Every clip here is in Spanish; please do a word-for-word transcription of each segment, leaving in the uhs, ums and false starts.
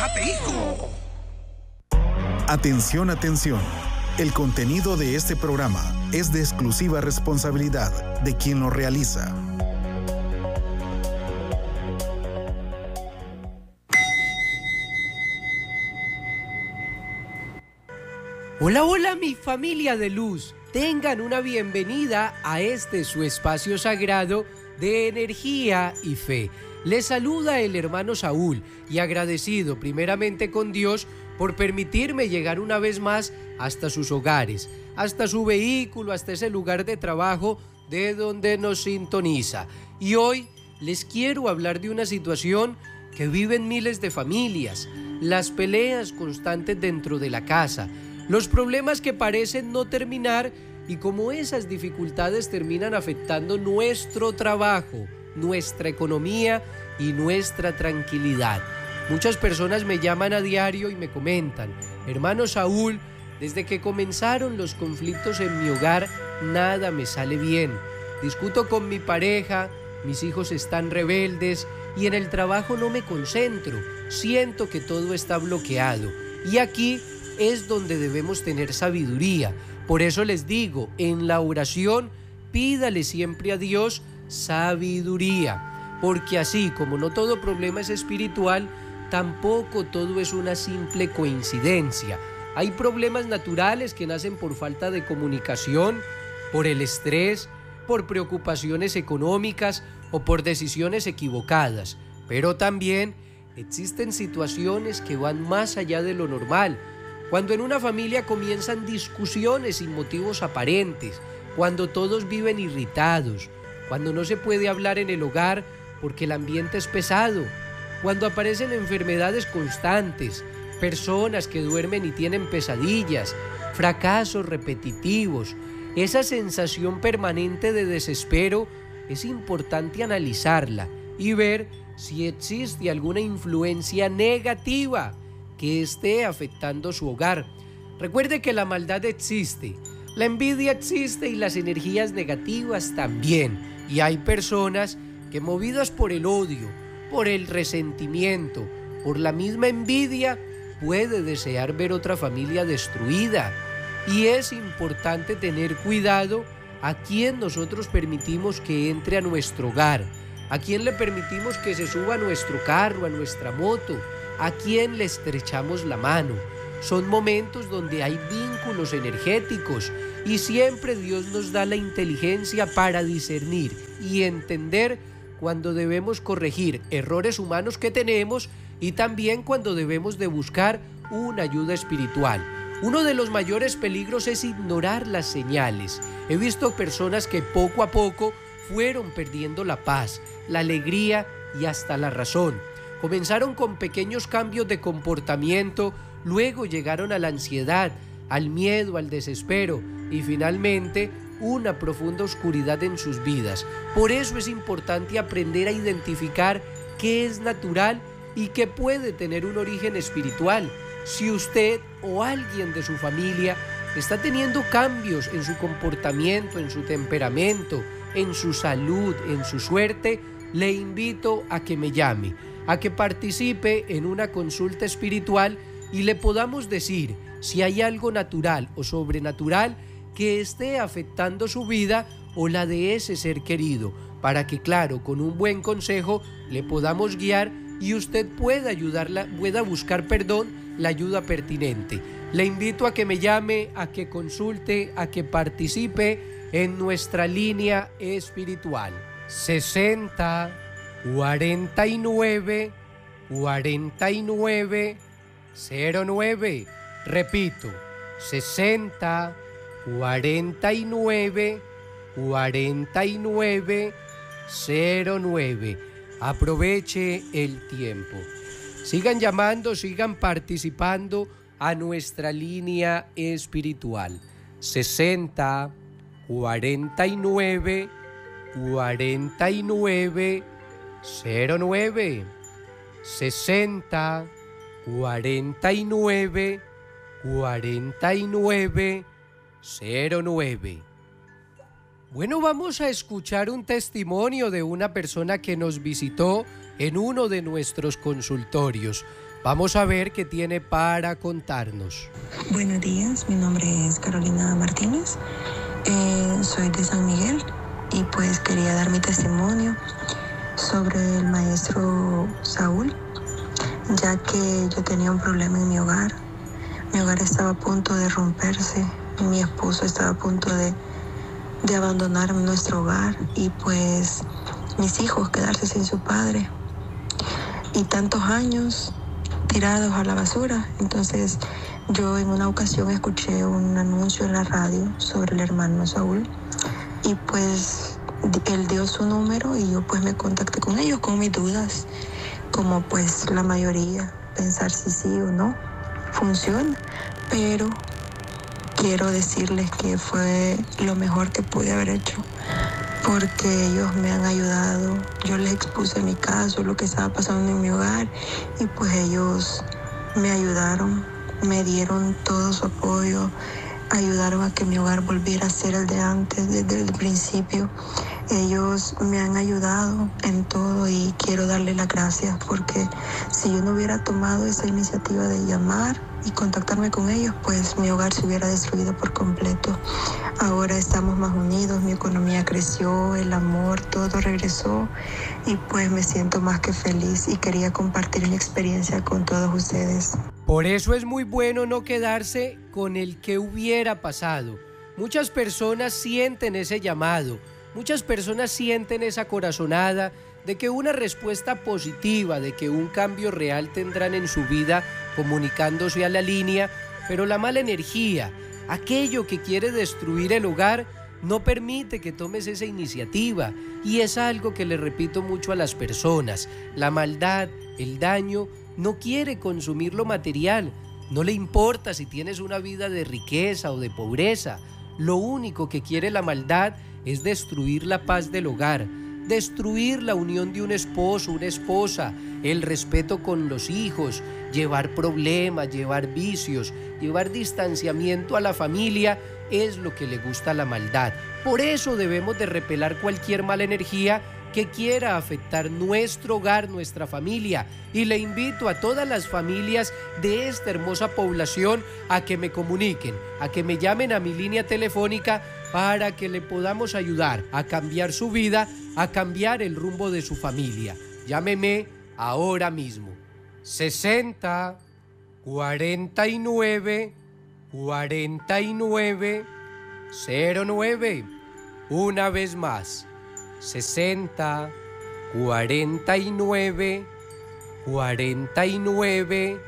¡Date, hijo! Atención, atención. El contenido de este programa es de exclusiva responsabilidad de quien lo realiza. Hola, hola mi familia de luz. Tengan una bienvenida a este su espacio sagrado de energía y fe. Les saluda el hermano Saúl y agradecido primeramente con Dios por permitirme llegar una vez más hasta sus hogares, hasta su vehículo, hasta ese lugar de trabajo de donde nos sintoniza. Y hoy les quiero hablar de una situación que viven miles de familias, las peleas constantes dentro de la casa, los problemas que parecen no terminar y cómo esas dificultades terminan afectando nuestro trabajo, nuestra economía y nuestra tranquilidad. Muchas personas me llaman a diario y me comentan: hermano Saúl, desde que comenzaron los conflictos en mi hogar, nada me sale bien. Discuto con mi pareja, mis hijos están rebeldes y en el trabajo no me concentro. Siento que todo está bloqueado. Y aquí es donde debemos tener sabiduría. Por eso les digo, en la oración, pídale siempre a Dios sabiduría. Porque así como no todo problema es espiritual, tampoco todo es una simple coincidencia. Hay problemas naturales que nacen por falta de comunicación, por el estrés, por preocupaciones económicas o por decisiones equivocadas. Pero también existen situaciones que van más allá de lo normal. Cuando en una familia comienzan discusiones sin motivos aparentes, cuando todos viven irritados, cuando no se puede hablar en el hogar porque el ambiente es pesado, cuando aparecen enfermedades constantes, personas que duermen y tienen pesadillas, fracasos repetitivos, esa sensación permanente de desespero, es importante analizarla y ver si existe alguna influencia negativa que esté afectando su hogar. Recuerde que la maldad existe, la envidia existe y las energías negativas también. Y hay personas que, movidas por el odio, por el resentimiento, por la misma envidia, puede desear ver otra familia destruida. Y es importante tener cuidado a quién nosotros permitimos que entre a nuestro hogar, a quién le permitimos que se suba a nuestro carro, a nuestra moto, a quién le estrechamos la mano. Son momentos donde hay vínculos energéticos y siempre Dios nos da la inteligencia para discernir y entender cuando debemos corregir errores humanos que tenemos y también cuando debemos de buscar una ayuda espiritual. Uno de los mayores peligros es ignorar las señales. He visto personas que poco a poco fueron perdiendo la paz, la alegría y hasta la razón. Comenzaron con pequeños cambios de comportamiento, luego llegaron a la ansiedad, al miedo, al desespero y finalmente una profunda oscuridad en sus vidas. Por eso es importante aprender a identificar qué es natural y qué puede tener un origen espiritual. Si usted o alguien de su familia está teniendo cambios en su comportamiento, en su temperamento, en su salud, en su suerte, le invito a que me llame, a que participe en una consulta espiritual y le podamos decir si hay algo natural o sobrenatural que esté afectando su vida o la de ese ser querido, para que, claro, con un buen consejo le podamos guiar y usted pueda ayudarla, pueda buscar, perdón, la ayuda pertinente. Le invito a que me llame, a que consulte, a que participe en nuestra línea espiritual. sesenta, cuarenta y nueve, cuarenta y nueve, cero nueve. Repito, sesenta, cuarenta y nueve, cuarenta y nueve, cero nueve. Aproveche el tiempo. Sigan llamando, sigan participando a nuestra línea espiritual. sesenta, cuarenta y nueve, cuarenta y nueve, cero nueve. sesenta, cuarenta y nueve, cuarenta y nueve, cero nueve. Bueno, vamos a escuchar un testimonio de una persona que nos visitó en uno de nuestros consultorios. Vamos a ver qué tiene para contarnos. Buenos días, mi nombre es Carolina Martínez, eh, soy de San Miguel y pues quería dar mi testimonio sobre el maestro Saúl, ya que yo tenía un problema en mi hogar. Mi hogar estaba a punto de romperse, mi esposo estaba a punto de, de abandonar nuestro hogar y pues mis hijos quedarse sin su padre. Y tantos años tirados a la basura. Entonces yo en una ocasión escuché un anuncio en la radio sobre el hermano Saúl y pues él dio su número y yo pues me contacté con ellos con mis dudas, como pues la mayoría, pensar si sí o no funciona, pero quiero decirles que fue lo mejor que pude haber hecho, porque ellos me han ayudado. Yo les expuse mi caso, lo que estaba pasando en mi hogar, y pues ellos me ayudaron, me dieron todo su apoyo, ayudaron a que mi hogar volviera a ser el de antes, desde el principio. Ellos me han ayudado en todo y quiero darle las gracias, porque si yo no hubiera tomado esa iniciativa de llamar y contactarme con ellos, pues mi hogar se hubiera destruido por completo. Ahora estamos más unidos, mi economía creció, el amor, todo regresó y pues me siento más que feliz y quería compartir mi experiencia con todos ustedes. Por eso es muy bueno no quedarse con el que hubiera pasado. Muchas personas sienten ese llamado, muchas personas sienten esa corazonada de que una respuesta positiva, de que un cambio real tendrán en su vida comunicándose a la línea, pero la mala energía, aquello que quiere destruir el hogar, no permite que tomes esa iniciativa. Y es algo que le repito mucho a las personas: la maldad, el daño, no quiere consumir lo material, no le importa si tienes una vida de riqueza o de pobreza. Lo único que quiere la maldad es destruir la paz del hogar, destruir la unión de un esposo, una esposa, el respeto con los hijos, llevar problemas, llevar vicios, llevar distanciamiento a la familia. Es lo que le gusta a la maldad. Por eso debemos de repelar cualquier mala energía que quiera afectar nuestro hogar, nuestra familia. Y le invito a todas las familias de esta hermosa población a que me comuniquen, a que me llamen a mi línea telefónica para que le podamos ayudar a cambiar su vida, a cambiar el rumbo de su familia. Llámeme ahora mismo. sesenta, cuarenta y nueve, cuarenta y nueve, cero nueve. Una vez más. sesenta, cuarenta y nueve, cuarenta y nueve,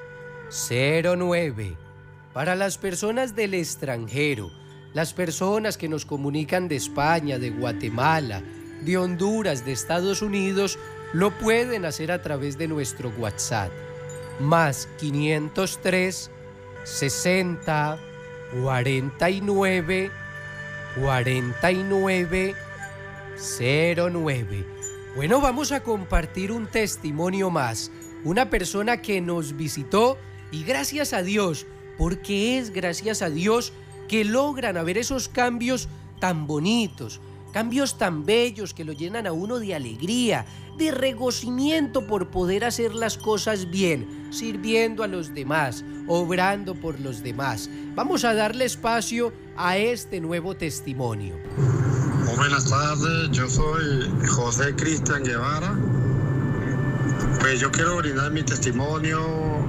cero nueve. Para las personas del extranjero, las personas que nos comunican de España, de Guatemala, de Honduras, de Estados Unidos, lo pueden hacer a través de nuestro WhatsApp. Más quinientos tres, sesenta, cuarenta y nueve, cuarenta y nueve, cero nueve. Bueno, vamos a compartir un testimonio más. Una persona que nos visitó y gracias a Dios, porque es gracias a Dios que logran haber esos cambios tan bonitos, cambios tan bellos que lo llenan a uno de alegría, de regocijamiento por poder hacer las cosas bien, sirviendo a los demás, obrando por los demás. Vamos a darle espacio a este nuevo testimonio. Buenas tardes, yo soy José Cristian Guevara. Pues yo quiero brindar mi testimonio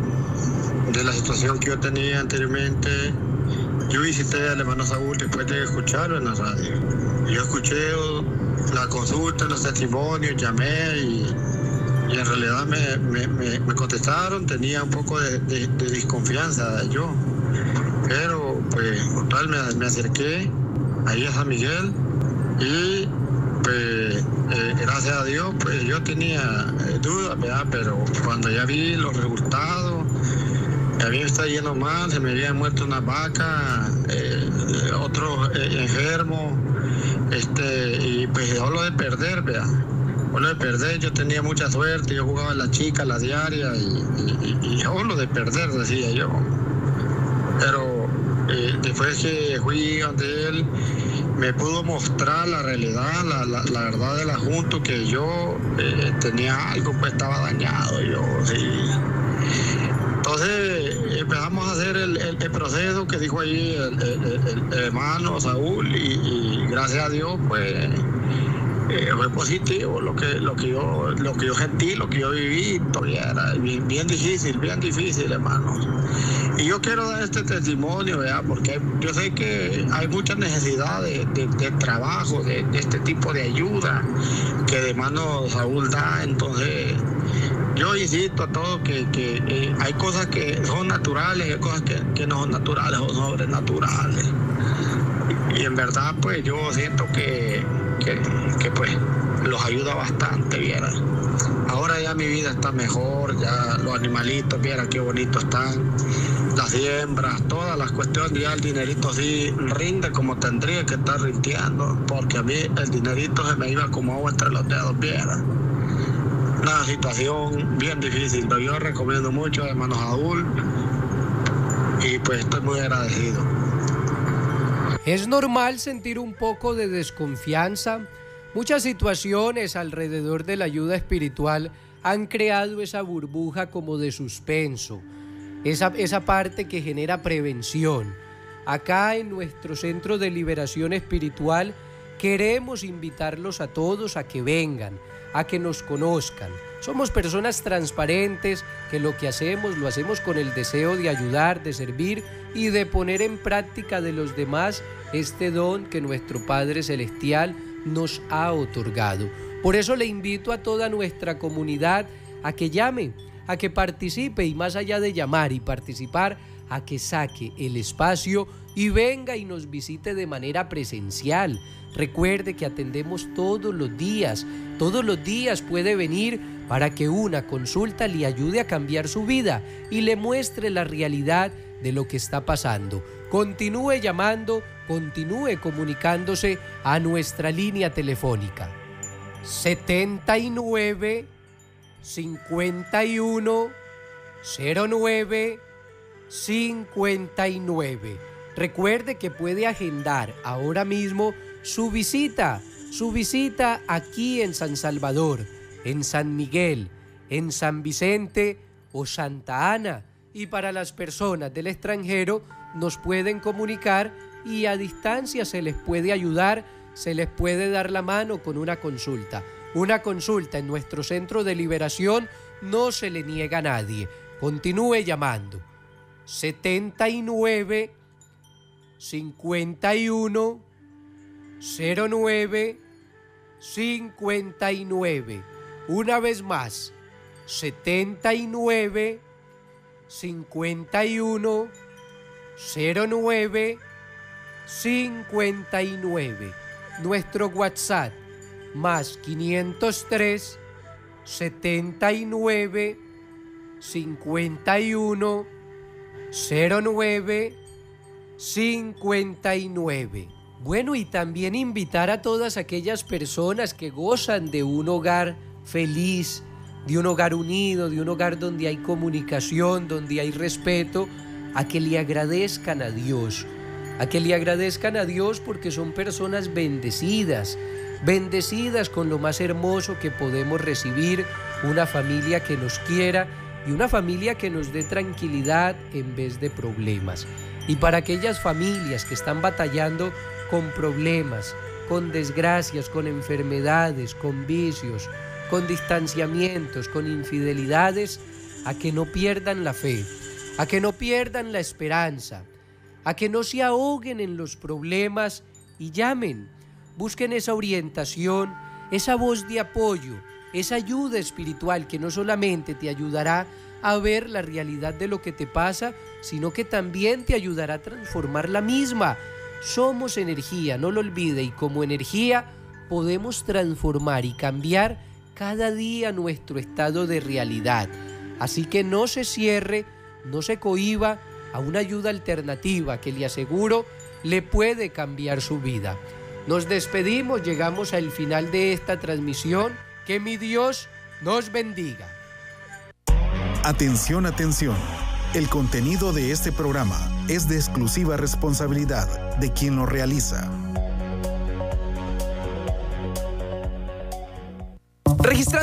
de la situación que yo tenía anteriormente. Yo visité al hermano Saúl después de escucharlo en la radio. Yo escuché la consulta, los testimonios, llamé y, y en realidad me, me, me, me contestaron. Tenía un poco de, de, de desconfianza yo, pero pues total me, me acerqué ahí a San Miguel y pues eh, gracias a Dios pues yo tenía eh, dudas, ¿verdad? Pero cuando ya vi los resultados, a mí me está yendo mal, se me habían muerto una vaca, eh, otros eh, enfermos, este, y pues dejó lo de perder, ¿verdad? Dejó lo de perder, yo tenía mucha suerte, yo jugaba a la chica, la diaria, y, y, y dejó lo de perder, decía yo. Pero eh, después que fui ante él, me pudo mostrar la realidad, la, la, la verdad del asunto, que yo eh, tenía algo, pues estaba dañado, yo, sí. Entonces empezamos a hacer el, el, el proceso que dijo ahí el, el, el, el hermano Saúl y, y gracias a Dios, pues, eh, fue positivo lo que, lo, que yo, lo que yo sentí, lo que yo viví, todavía era bien, bien difícil, bien difícil, hermano. Y yo quiero dar este testimonio, ¿verdad? Porque yo sé que hay mucha necesidad de, de, de trabajo, de, de este tipo de ayuda que el hermano Saúl da. Entonces, yo insisto a todos que, que eh, hay cosas que son naturales y hay cosas que, que no son naturales o sobrenaturales. Y, y en verdad, pues yo siento que, que, que pues los ayuda bastante, ¿vieran? Ahora ya mi vida está mejor, ya los animalitos, vieran qué bonitos están, las siembras, todas las cuestiones, ya el dinerito sí rinde como tendría que estar rindiendo, porque a mí el dinerito se me iba como agua entre los dedos, vieran. Una situación bien difícil, pero yo recomiendo mucho a hermano Saúl y pues estoy muy agradecido. Es normal sentir un poco de desconfianza. Muchas situaciones alrededor de la ayuda espiritual han creado esa burbuja como de suspenso, esa, esa parte que genera prevención. Acá en nuestro Centro de Liberación Espiritual queremos invitarlos a todos a que vengan, a que nos conozcan. Somos personas transparentes que lo que hacemos lo hacemos con el deseo de ayudar, de servir y de poner en práctica de los demás este don que nuestro Padre Celestial nos ha otorgado. Por eso le invito a toda nuestra comunidad a que llame, a que participe y más allá de llamar y participar, a que saque el espacio y venga y nos visite de manera presencial. Recuerde que atendemos todos los días, todos los días puede venir para que una consulta le ayude a cambiar su vida y le muestre la realidad de lo que está pasando. Continúe llamando, continúe comunicándose a nuestra línea telefónica setenta y nueve, cincuenta y uno, cero nueve, cincuenta y nueve. Recuerde que puede agendar ahora mismo su visita, su visita aquí en San Salvador, en San Miguel, en San Vicente o Santa Ana. Y para las personas del extranjero nos pueden comunicar y a distancia se les puede ayudar, se les puede dar la mano con una consulta. Una consulta en nuestro Centro de Liberación no se le niega a nadie. Continúe llamando. setenta y nueve, cincuenta y uno, cero nueve, cincuenta y nueve. Una vez más, setenta y nueve, cincuenta y uno, cero nueve, cincuenta y nueve. Nuestro WhatsApp, más quinientos tres, setenta y nueve, cincuenta y uno, cero nueve, cincuenta y nueve. Bueno, y también invitar a todas aquellas personas que gozan de un hogar feliz, de un hogar unido, de un hogar donde hay comunicación, donde hay respeto, a que le agradezcan a Dios, a que le agradezcan a Dios porque son personas bendecidas, bendecidas con lo más hermoso que podemos recibir, una familia que nos quiera y una familia que nos dé tranquilidad en vez de problemas. Y para aquellas familias que están batallando con problemas, con desgracias, con enfermedades, con vicios, con distanciamientos, con infidelidades, a que no pierdan la fe, a que no pierdan la esperanza, a que no se ahoguen en los problemas y llamen, busquen esa orientación, esa voz de apoyo, esa ayuda espiritual que no solamente te ayudará a ver la realidad de lo que te pasa, sino que también te ayudará a transformar la misma. Somos energía, no lo olvide, y como energía podemos transformar y cambiar cada día nuestro estado de realidad. Así que no se cierre, no se cohíba a una ayuda alternativa que le aseguro le puede cambiar su vida. Nos despedimos, llegamos al final de esta transmisión. Que mi Dios nos bendiga. Atención, atención. El contenido de este programa es de exclusiva responsabilidad de quien lo realiza.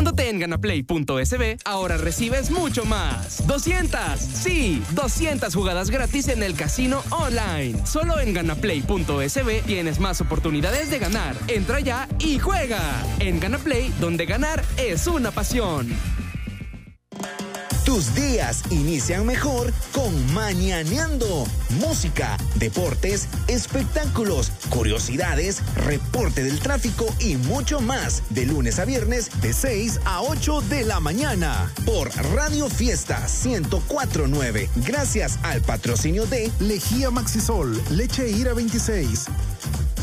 Registrándote en ganaplay punto s b, ahora recibes mucho más. doscientas, sí, doscientas jugadas gratis en el casino online. Solo en ganaplay punto s b tienes más oportunidades de ganar. Entra ya y juega. En Ganaplay, donde ganar es una pasión. Tus días inician mejor con Mañaneando. Música, deportes, espectáculos, curiosidades, reporte del tráfico y mucho más. De lunes a viernes, de seis a ocho de la mañana. Por Radio Fiesta ciento cuatro punto nueve. Gracias al patrocinio de Lejía Maxisol, leche Ira veintiséis,